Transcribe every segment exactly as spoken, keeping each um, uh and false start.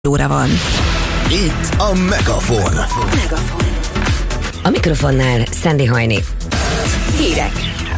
óra van. Itt a Megafon. Megafon. A mikrofonnál Szendi Hajni. Hírek.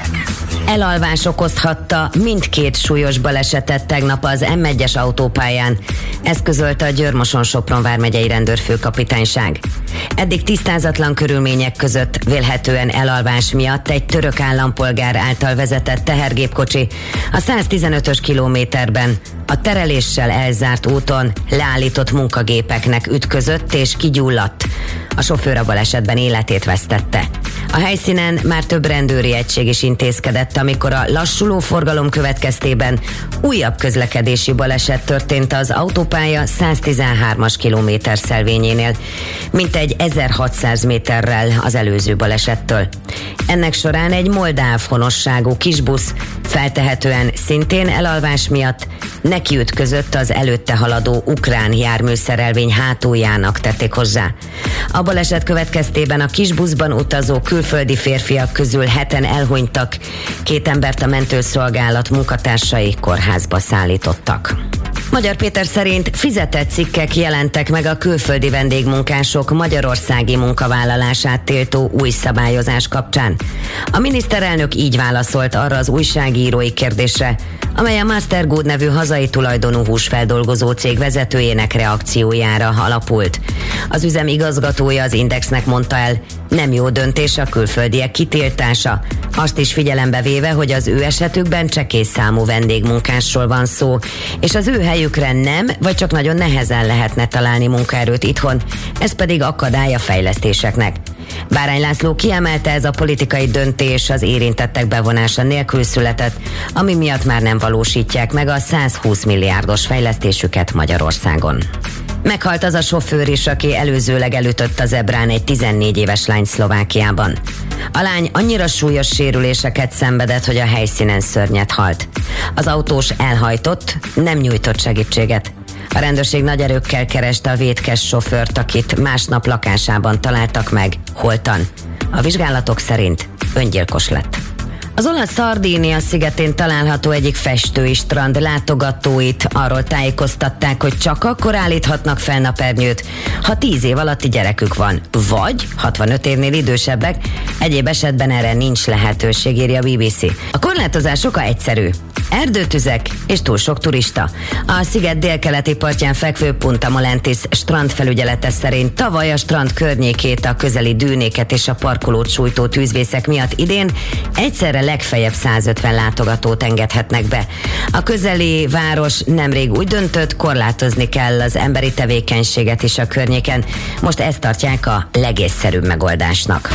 Elalvás okozhatta mindkét súlyos balesetet tegnap az M egyes autópályán. Ezt közölte a Győr-Moson-Sopron vármegyei rendőrfőkapitányság. Eddig tisztázatlan körülmények között vélhetően elalvás miatt egy török állampolgár által vezetett tehergépkocsi a száztizenötös kilométerben a tereléssel elzárt úton leállított munkagépeknek ütközött és kigyulladt. A sofőr a balesetben életét vesztette. A helyszínen már több rendőri egység is intézkedett, amikor a lassuló forgalom következtében újabb közlekedési baleset történt az autópálya száztizenhármas kilométer szelvényénél, mintegy ezerhatszáz méterrel az előző balesettől. Ennek során egy moldáv honosságú kisbusz feltehetően szintén elalvás miatt nekiütközött az előtte haladó ukrán járműszerelvény hátuljának, tették hozzá. A baleset következtében a kisbuszban utazó külföldi férfiak közül heten elhunytak, két embert a mentőszolgálat munkatársai kórházba szállítottak. Magyar Péter szerint fizetett cikkek jelentek meg a külföldi vendégmunkások magyarországi munkavállalását tiltó új szabályozás kapcsán. A miniszterelnök így válaszolt arra az újságírói kérdésre, amely a Master Good nevű hazai tulajdonú húsfeldolgozó cég vezetőjének reakciójára alapult. Az üzem igazgatója az Indexnek mondta el, nem jó döntés a külföldiek kitiltása, azt is figyelembe véve, hogy az ő esetükben csekély számú vendégmunkásról van szó, és az ő helyükre nem, vagy csak nagyon nehezen lehetne találni munkaerőt itthon, ez pedig akadály a fejlesztéseknek. Bárány László kiemelte, ez a politikai döntés az érintettek bevonása nélkül született, ami miatt már nem valósítják meg a százhúsz milliárdos fejlesztésüket Magyarországon. Meghalt az a sofőr is, aki előzőleg elütött a zebrán egy tizennégy éves lány Szlovákiában. A lány annyira súlyos sérüléseket szenvedett, hogy a helyszínen szörnyet halt. Az autós elhajtott, nem nyújtott segítséget. A rendőrség nagy erőkkel kereste a vétkes sofőrt, akit másnap lakásában találtak meg, holtan. A vizsgálatok szerint öngyilkos lett. Az olasz Szardínia szigetén található egyik festői strand látogatóit arról tájékoztatták, hogy csak akkor állíthatnak fel napernyőt, ha tíz év alatti gyerekük van, vagy hatvanöt évnél idősebbek, egyéb esetben erre nincs lehetőség, írja a bé bé cé. A korlátozás oka egyszerű. Erdőtüzek és túl sok turista. A sziget délkeleti partján fekvő Punta Molentis strandfelügyelete szerint tavaly a strand környékét, a közeli dűnéket és a parkolót sújtó tűzvészek miatt idén egyszerre legfeljebb százötven látogatót engedhetnek be. A közeli város nemrég úgy döntött, korlátozni kell az emberi tevékenységet is a környéken. Most ezt tartják a legészszerűbb megoldásnak.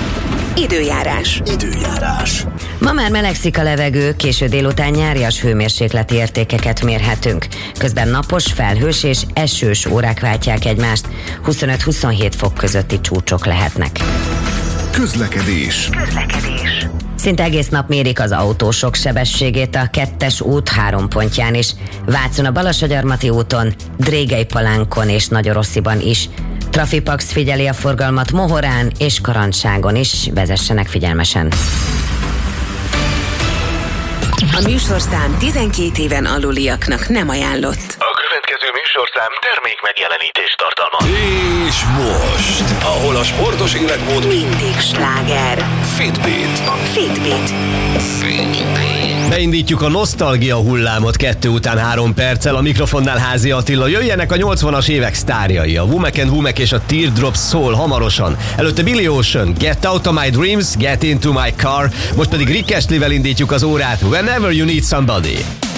Időjárás. Időjárás. Ma már melegszik a levegő, késő délután nyárias hőmérsékleti értékeket mérhetünk. Közben napos, felhős és esős órák váltják egymást. huszonöt-huszonhét fok közötti csúcsok lehetnek. Közlekedés. Közlekedés. Szinte egész nap mérik az autósok sebességét a kettes út három pontján is. Vácon a Balassagyarmati úton, Drégelypalánkon és Nagyorossziban is. Trafipax figyeli a forgalmat Mohorán és Karancságon is, vezessenek figyelmesen. A műsorszám tizenkét éven aluliaknak nem ajánlott. A következő műsorszám termék megjelenítést tartalmaz. És most, ahol a sportos életmód mindig sláger. Fitbit. Fitbit. Fitbit. Beindítjuk a nosztalgia hullámot kettő után három perccel, a mikrofonnál Házi Attila. Jöjjenek a nyolcvanas évek sztárjai, a Womack and Womack és a Teardrop Soul hamarosan. Előtte Billy Ocean, Get Out of My Dreams, Get Into My Car, most pedig Rick Astley-vel indítjuk az órát, Whenever You Need Somebody.